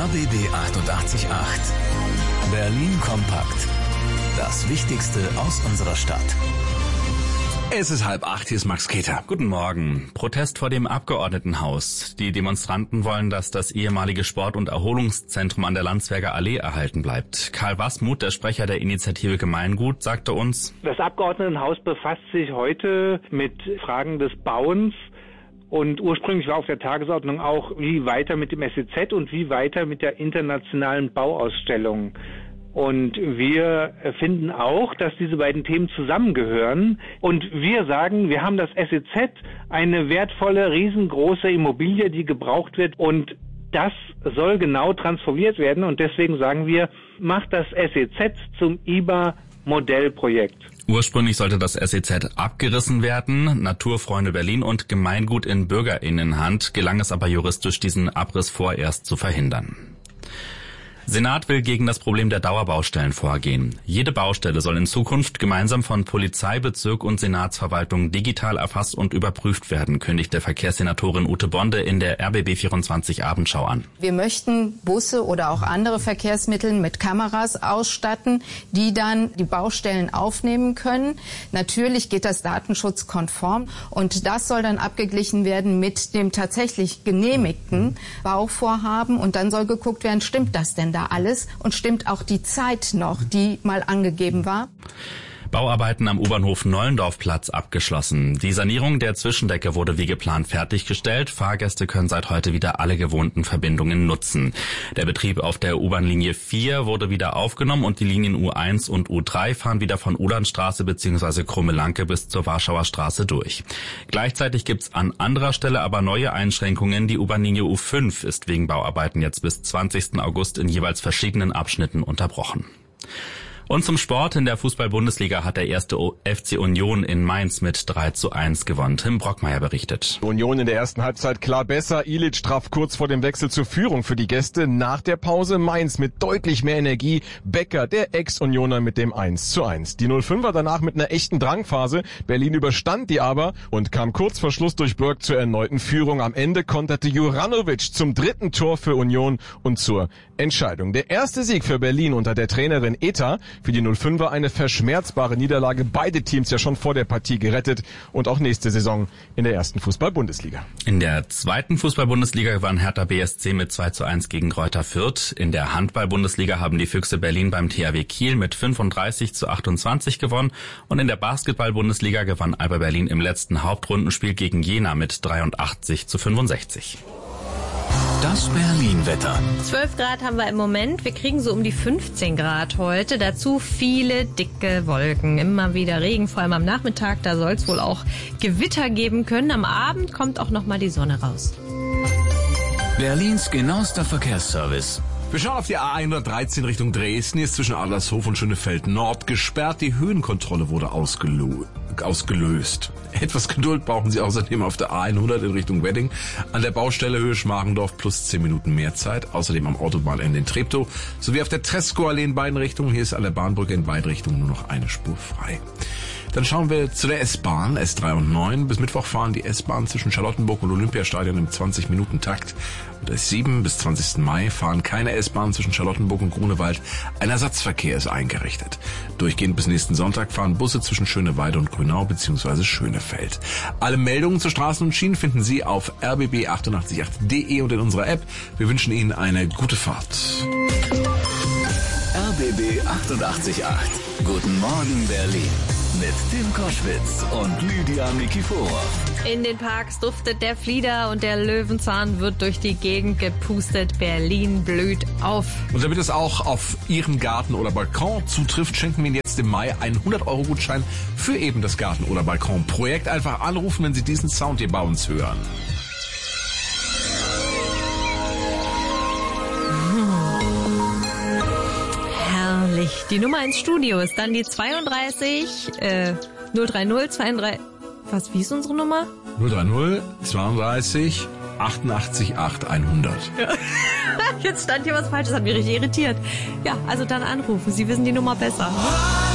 RBB 888. Berlin kompakt. Das Wichtigste aus unserer Stadt. Es ist 7:30, hier ist Max Keter. Guten Morgen. Protest vor dem Abgeordnetenhaus. Die Demonstranten wollen, dass das ehemalige Sport- und Erholungszentrum an der Landsberger Allee erhalten bleibt. Karl Wasmuth, der Sprecher der Initiative Gemeingut, sagte uns: Das Abgeordnetenhaus befasst sich heute mit Fragen des Bauens. Und ursprünglich war auf der Tagesordnung auch, wie weiter mit dem SEZ und wie weiter mit der internationalen Bauausstellung. Und wir finden auch, dass diese beiden Themen zusammengehören. Und wir sagen, wir haben das SEZ, eine wertvolle, riesengroße Immobilie, die gebraucht wird. Und das soll genau transformiert werden. Und deswegen sagen wir, macht das SEZ zum IBA-Modellprojekt. Ursprünglich sollte das SEZ abgerissen werden. Naturfreunde Berlin und Gemeingut in BürgerInnenhand gelang es aber juristisch, diesen Abriss vorerst zu verhindern. Senat will gegen das Problem der Dauerbaustellen vorgehen. Jede Baustelle soll in Zukunft gemeinsam von Polizei, Bezirk und Senatsverwaltung digital erfasst und überprüft werden, kündigte Verkehrssenatorin Ute Bonde in der RBB24 Abendschau an. Wir möchten Busse oder auch andere Verkehrsmittel mit Kameras ausstatten, die dann die Baustellen aufnehmen können. Natürlich geht das datenschutzkonform und das soll dann abgeglichen werden mit dem tatsächlich genehmigten Bauvorhaben und dann soll geguckt werden, stimmt das denn da alles und stimmt auch die Zeit noch, die mal angegeben war? Bauarbeiten am U-Bahnhof Nollendorfplatz abgeschlossen. Die Sanierung der Zwischendecke wurde wie geplant fertiggestellt. Fahrgäste können seit heute wieder alle gewohnten Verbindungen nutzen. Der Betrieb auf der U-Bahn-Linie 4 wurde wieder aufgenommen und die Linien U1 und U3 fahren wieder von Ulandstraße bzw. Krumme-Lanke bis zur Warschauer Straße durch. Gleichzeitig gibt's an anderer Stelle aber neue Einschränkungen. Die U-Bahn-Linie U5 ist wegen Bauarbeiten jetzt bis 20. August in jeweils verschiedenen Abschnitten unterbrochen. Und zum Sport. In der Fußball-Bundesliga hat der erste FC Union in Mainz mit 3:1 gewonnen. Tim Brockmeier berichtet. Union in der ersten Halbzeit klar besser. Ilic traf kurz vor dem Wechsel zur Führung für die Gäste. Nach der Pause Mainz mit deutlich mehr Energie. Becker, der Ex-Unioner, mit dem 1:1. Die 05er danach mit einer echten Drangphase. Berlin überstand die aber und kam kurz vor Schluss durch Burg zur erneuten Führung. Am Ende konterte Juranovic zum dritten Tor für Union und zur Entscheidung. Der erste Sieg für Berlin unter der Trainerin Eta. Für die 05er eine verschmerzbare Niederlage. Beide Teams ja schon vor der Partie gerettet und auch nächste Saison in der ersten Fußball-Bundesliga. In der zweiten Fußball-Bundesliga gewann Hertha BSC mit 2:1 gegen Greuther Fürth. In der Handball-Bundesliga haben die Füchse Berlin beim THW Kiel mit 35:28 gewonnen. Und in der Basketball-Bundesliga gewann Alba Berlin im letzten Hauptrundenspiel gegen Jena mit 83:65. Das Berlin-Wetter. 12 Grad haben wir im Moment. Wir kriegen so um die 15 Grad heute. Dazu viele dicke Wolken. Immer wieder Regen, vor allem am Nachmittag. Da soll es wohl auch Gewitter geben können. Am Abend kommt auch noch mal die Sonne raus. Berlins genauester Verkehrsservice. Wir schauen auf die A113 Richtung Dresden. Hier ist zwischen Adlershof und Schönefeld Nord gesperrt. Die Höhenkontrolle wurde ausgelöst. Etwas Geduld brauchen Sie außerdem auf der A100 in Richtung Wedding. An der Baustelle Höhe Schmargendorf plus 10 Minuten mehr Zeit. Außerdem am Autobahnende in Treptow. Sowie auf der Tresco-Allee in beiden Richtungen. Hier ist an der Bahnbrücke in beiden Richtungen nur noch eine Spur frei. Dann schauen wir zu der S-Bahn, S3 und 9. Bis Mittwoch fahren die S-Bahn zwischen Charlottenburg und Olympiastadion im 20-Minuten-Takt. Und S7 bis 20. Mai fahren keine S-Bahn zwischen Charlottenburg und Grunewald. Ein Ersatzverkehr ist eingerichtet. Durchgehend bis nächsten Sonntag fahren Busse zwischen Schöneweide und Grünau bzw. Schönefeld. Alle Meldungen zu Straßen und Schienen finden Sie auf rbb888.de und in unserer App. Wir wünschen Ihnen eine gute Fahrt. RBB 888. Guten Morgen Berlin. Mit Tim Koschwitz und Lydia Nikiforov. In den Parks duftet der Flieder und der Löwenzahn wird durch die Gegend gepustet. Berlin blüht auf. Und damit es auch auf Ihren Garten oder Balkon zutrifft, schenken wir Ihnen jetzt im Mai einen 100-Euro-Gutschein für eben das Garten- oder Balkon-Projekt. Einfach anrufen, wenn Sie diesen Sound hier bei uns hören. Die Nummer ins Studio ist dann die 030 32. Was, wie ist unsere Nummer? 030 32 88 8 100. Ja. Jetzt stand hier was Falsches, das hat mich richtig irritiert. Ja, also dann anrufen, Sie wissen die Nummer besser.